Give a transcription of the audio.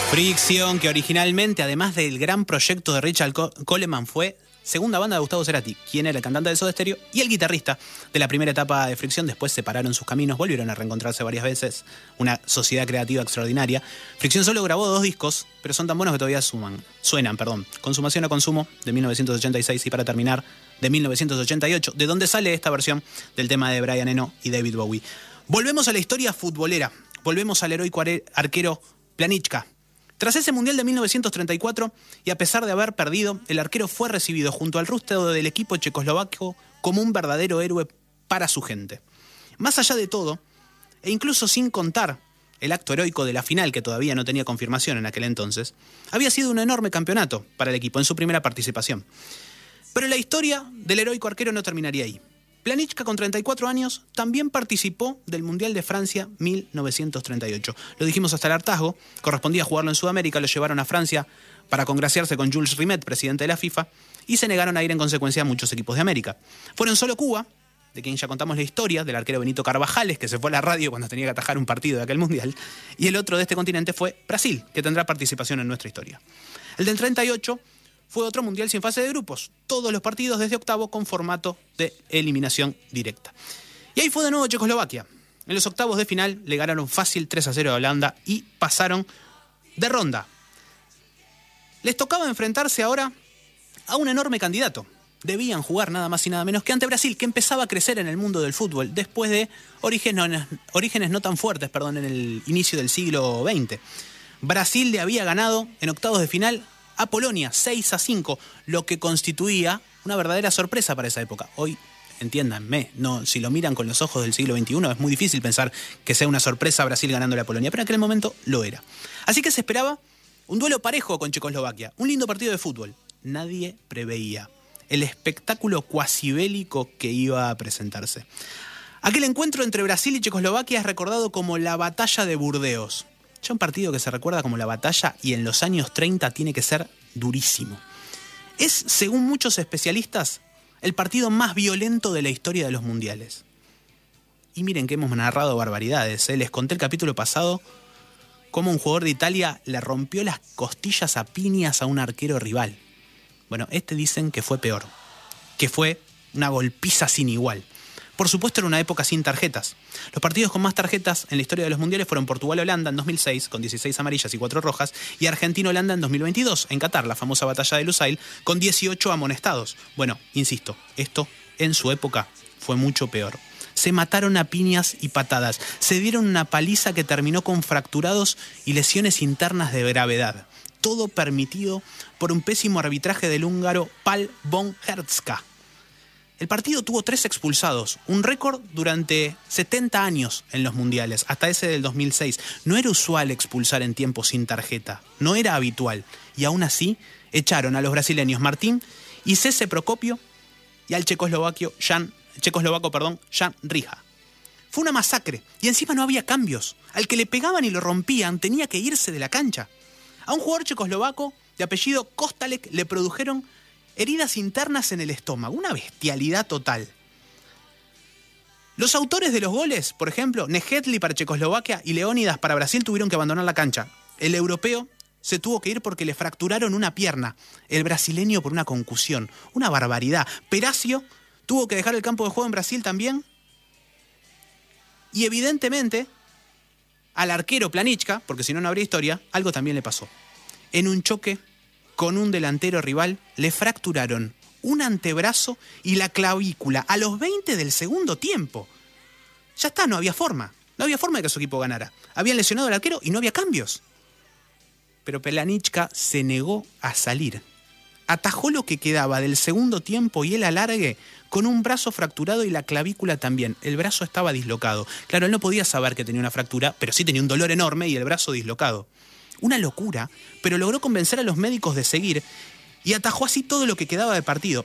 Fricción, que originalmente, además del gran proyecto de Richard Coleman, fue segunda banda de Gustavo Cerati, quien era el cantante de Soda Stereo y el guitarrista de la primera etapa de Fricción. Después separaron sus caminos, volvieron a reencontrarse varias veces, una sociedad creativa extraordinaria. Fricción solo grabó 2 discos, pero son tan buenos que todavía suenan. Consumación a Consumo, de 1986, y para terminar, de 1988, de donde sale esta versión del tema de Brian Eno y David Bowie. Volvemos a la historia futbolera, volvemos al heroico arquero Planička. Tras ese Mundial de 1934, y a pesar de haber perdido, el arquero fue recibido junto al resto del equipo checoslovaco como un verdadero héroe para su gente. Más allá de todo, e incluso sin contar el acto heroico de la final, que todavía no tenía confirmación en aquel entonces, había sido un enorme campeonato para el equipo en su primera participación. Pero la historia del heroico arquero no terminaría ahí. Planička, con 34 años, también participó del Mundial de Francia 1938. Lo dijimos hasta el hartazgo, correspondía jugarlo en Sudamérica, lo llevaron a Francia para congraciarse con Jules Rimet, presidente de la FIFA, y se negaron a ir en consecuencia a muchos equipos de América. Fueron solo Cuba, de quien ya contamos la historia, del arquero Benito Carvajales, que se fue a la radio cuando tenía que atajar un partido de aquel Mundial, y el otro de este continente fue Brasil, que tendrá participación en nuestra historia. El del 38 fue otro mundial sin fase de grupos, todos los partidos desde octavo con formato de eliminación directa. Y ahí fue de nuevo Checoslovaquia. En los octavos de final le ganaron fácil 3-0 a Holanda y pasaron de ronda. Les tocaba enfrentarse ahora a un enorme candidato. Debían jugar nada más y nada menos que ante Brasil, que empezaba a crecer en el mundo del fútbol después de orígenes no tan fuertes, en el inicio del siglo XX. Brasil le había ganado en octavos de final a Polonia 6-5, lo que constituía una verdadera sorpresa para esa época. Hoy, entiéndanme, si lo miran con los ojos del siglo XXI, es muy difícil pensar que sea una sorpresa Brasil ganándole a Polonia, pero en aquel momento lo era. Así que se esperaba un duelo parejo con Checoslovaquia, un lindo partido de fútbol. Nadie preveía el espectáculo cuasibélico que iba a presentarse. Aquel encuentro entre Brasil y Checoslovaquia es recordado como la Batalla de Burdeos. Ya un partido que se recuerda como la batalla y en los años 30 tiene que ser durísimo. Es, según muchos especialistas, el partido más violento de la historia de los mundiales. Y miren que hemos narrado barbaridades. Les conté el capítulo pasado cómo un jugador de Italia le rompió las costillas a piñas a un arquero rival. Bueno, dicen que fue peor, que fue una golpiza sin igual. Por supuesto, era una época sin tarjetas. Los partidos con más tarjetas en la historia de los mundiales fueron Portugal-Holanda en 2006, con 16 amarillas y 4 rojas, y Argentina-Holanda en 2022, en Qatar, la famosa batalla de Lusail, con 18 amonestados. Bueno, insisto, esto en su época fue mucho peor. Se mataron a piñas y patadas, se dieron una paliza que terminó con fracturados y lesiones internas de gravedad. Todo permitido por un pésimo arbitraje del húngaro Pál von Hertzka. El partido tuvo 3 expulsados, un récord durante 70 años en los mundiales, hasta ese del 2006. No era usual expulsar en tiempo sin tarjeta, no era habitual. Y aún así, echaron a los brasileños Martín y Cese Procopio y al checoslovaco Jan Rija. Fue una masacre y encima no había cambios. Al que le pegaban y lo rompían tenía que irse de la cancha. A un jugador checoslovaco de apellido Kostalek le produjeron heridas internas en el estómago, una bestialidad total. Los autores de los goles, por ejemplo, Nejedli para Checoslovaquia y Leónidas para Brasil, tuvieron que abandonar la cancha. El europeo se tuvo que ir porque le fracturaron una pierna, el brasileño por una concusión, una barbaridad. Peracio tuvo que dejar el campo de juego en Brasil también. Y evidentemente, al arquero Planička, porque si no, no habría historia, algo también le pasó. En un choque con un delantero rival, le fracturaron un antebrazo y la clavícula a los 20 del segundo tiempo. Ya está, no había forma de que su equipo ganara. Habían lesionado al arquero y no había cambios. Pero Planička se negó a salir. Atajó lo que quedaba del segundo tiempo y el alargue con un brazo fracturado y la clavícula también. El brazo estaba dislocado. Claro, él no podía saber que tenía una fractura, pero sí tenía un dolor enorme y el brazo dislocado. Una locura, pero logró convencer a los médicos de seguir y atajó así todo lo que quedaba de partido.